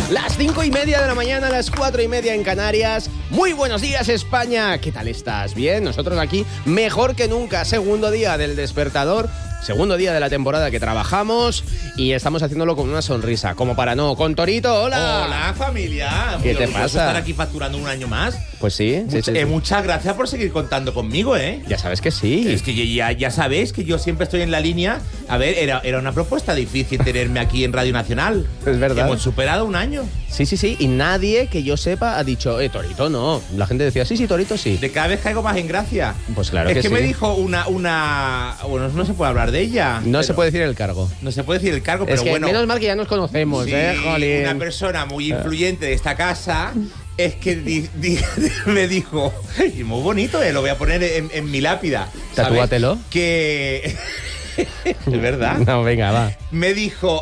Las 5:30 de la mañana, las 4:30 en Canarias. Muy buenos días, España. ¿Qué tal estás? Bien, nosotros aquí mejor que nunca. Segundo día del despertador. Segundo día de la temporada que trabajamos y estamos haciéndolo con una sonrisa, como para no. Con Torito, hola. Hola, familia. ¿Qué te pasa? ¿Estar aquí facturando un año más? Pues sí. Muchas gracias por seguir contando conmigo, ¿eh? Ya sabes que sí. Es que ya sabéis que yo siempre estoy en la línea. A ver, era una propuesta difícil tenerme aquí en Radio Nacional. Es verdad. Hemos superado un año. Sí. Y nadie que yo sepa ha dicho, Torito no. La gente decía, sí, Torito sí. De cada vez caigo más en gracia. Pues claro que sí. Es que me dijo una... Bueno, no se puede hablar de ella. No se puede decir el cargo. No se puede decir el cargo, Es pero que bueno. menos mal que ya nos conocemos, Sí, jolín. una persona muy influyente de esta casa es que me dijo, y muy bonito, lo voy a poner en mi lápida. ¿sabes? Tatúatelo. Que... ¿Es verdad? No, venga, va. Me dijo,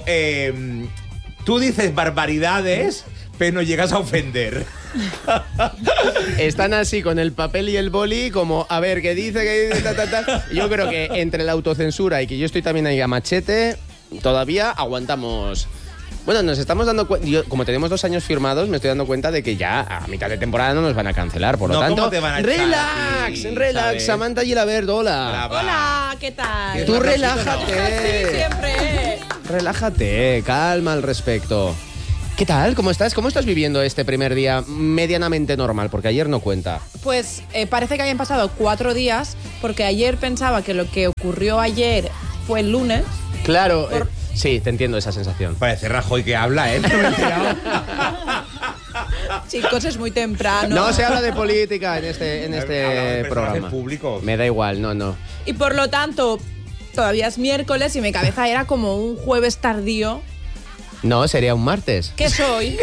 tú dices barbaridades, pero no llegas a ofender. Están así con el papel y el boli como, a ver, ¿qué dice? Ta. Yo creo que entre la autocensura y que yo estoy también ahí a machete, todavía aguantamos. Bueno, nos estamos dando cuenta, como tenemos 2 años firmados, me estoy dando cuenta de que ya a mitad de temporada no nos van a cancelar, por lo tanto, ¿cómo te van a echar? relax, ¿sabes? Samantha Gilabert, hola. Hola, ¿qué tal? Tú Sí, relájate. Sí, siempre. Relájate, calma al respecto. ¿Qué tal? ¿Cómo estás? ¿Cómo estás viviendo este primer día medianamente normal? Porque ayer no cuenta. Pues parece que habían pasado 4 días, porque ayer pensaba que lo que ocurrió ayer fue el lunes. Claro, sí, te entiendo esa sensación. Parece Rajoy que habla, ¿eh? No me he enterado. Chicos, es muy temprano. No se habla de política en Hablamos este de programa. personajes públicos. Me da igual, no. Y por lo tanto, todavía es miércoles y mi cabeza era como un jueves tardío. No, sería un martes. ¿Qué soy?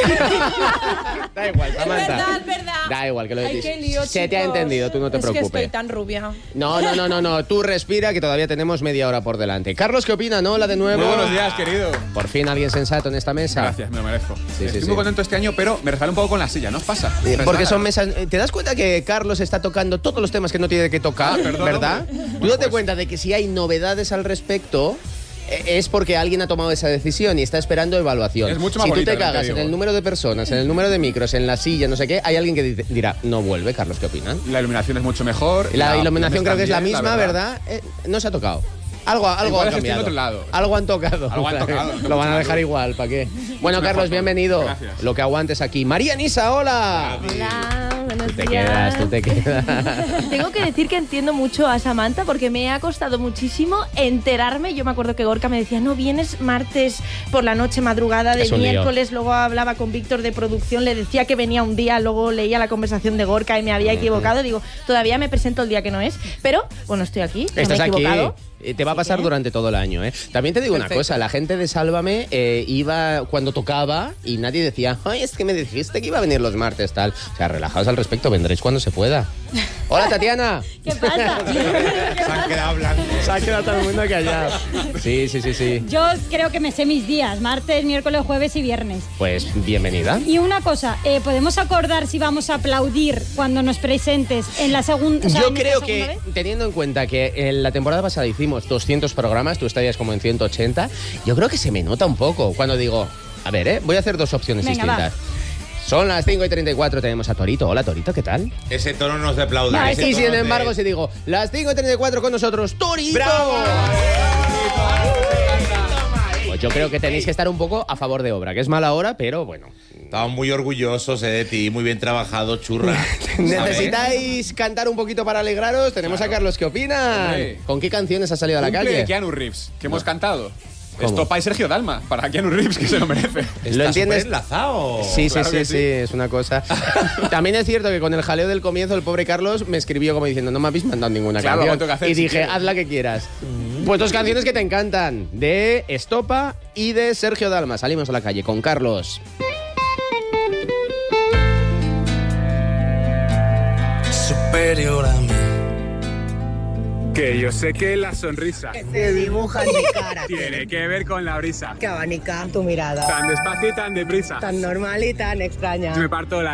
Da igual, Samantha. Es verdad. Da igual que lo Ay, dices. qué lío, Se te ha chicos. entendido, tú no te Es que preocupes. estoy tan rubia. No. Tú respira, que todavía tenemos media hora por delante. Carlos, ¿qué opina? ¿No? La de nuevo. Muy buenos días, querido. Por fin alguien sensato en esta mesa. Gracias, me lo merezco. Sí, Estoy sí. muy contento este año, pero me resbalé un poco con la silla, ¿no os pasa? Porque son mesas. ¿Te das cuenta que Carlos está tocando todos los temas que no tiene que tocar? Perdón, ¿Verdad? hombre. Tú Bueno, date pues. cuenta de que si hay novedades al respecto, es porque alguien ha tomado esa decisión y está esperando evaluación. Es mucho más si tú bonito, te lo que cagas te en digo. el número de personas, en el número de micros, en la silla, no sé qué, hay alguien que dirá, no vuelve. Carlos, ¿qué opinan? La iluminación es mucho mejor. La iluminación creo que es la también, misma, ¿verdad? No se ha tocado. Algo Igual ha es que estoy en cambiado. otro lado. Algo han tocado. Algo han tocado, Lo van a mucho dejar más igual, ¿para qué? Bueno, mejor Carlos, todo. bienvenido. Gracias. Lo que aguantes aquí. María Nisa, hola. Hola, buenos Tú te días. quedas. Tengo que decir que entiendo mucho a Samantha porque me ha costado muchísimo enterarme. Yo me acuerdo que Gorka me decía, no, vienes martes por la noche, madrugada de Es un lío. miércoles. Luego hablaba con Víctor de producción, le decía que venía un día, luego leía la conversación de Gorka y me había equivocado. Digo, todavía me presento el día que no es. Pero, bueno, estoy aquí, no me Estás he aquí. equivocado. Te va a pasar que- durante todo el año, ¿eh? También te digo una Perfecto. cosa, la gente de Sálvame iba cuando tocaba y nadie decía, ay, es que me dijiste que iba a venir los martes, tal. O sea, relajaos al respecto, vendréis cuando se pueda. Hola, Tatiana. ¿Qué pasa? Se han quedado hablando. Se ha quedado todo el mundo callado. Sí. Yo creo que me sé mis días, martes, miércoles, jueves y viernes. Pues bienvenida. Y una cosa, ¿podemos acordar si vamos a aplaudir cuando nos presentes en la segunda? Yo creo que, teniendo en cuenta que en la temporada pasada hicimos 200 programas, tú estarías como en 180, yo creo que se me nota un poco cuando digo, a ver, voy a hacer 2 opciones Venga, distintas. Son las 5:34, tenemos a Torito. Hola, Torito, ¿qué tal? Ese tono no es de aplaudir. No, ese Y tono sin de- embargo, si digo, las 5:34 con nosotros, Torito. ¡Bravo! Pues yo creo que tenéis que estar un poco a favor de obra, que es mala hora, pero bueno. Estamos muy orgullosos de ti, muy bien trabajado, churra. ¿Sabes? ¿Necesitáis cantar un poquito para alegraros? Tenemos a Carlos, ¿qué opinan? Hombre. ¿Con qué canciones ha salido a la Cumple calle? de Keanu Reeves, que hemos cantado. ¿Cómo? Estopa y Sergio Dalma, para Keanu Reeves, que se lo merece. ¿Lo entiendes? enlazado. Sí, Claro que sí, es una cosa. También es cierto que con el jaleo del comienzo, el pobre Carlos me escribió como diciendo, no me habéis mandado ninguna Claro, canción. lo tengo que hacer Y si dije, quieres. haz la que quieras. Pues 2 canciones que te encantan, de Estopa y de Sergio Dalma. Salimos a la calle con Carlos. Superior a mí. Que yo sé que la sonrisa Te dibuja en mi cara. tiene que ver con la brisa. Que abanica tu mirada. Tan despacio y tan deprisa. Tan normal y tan extraña. Me parto la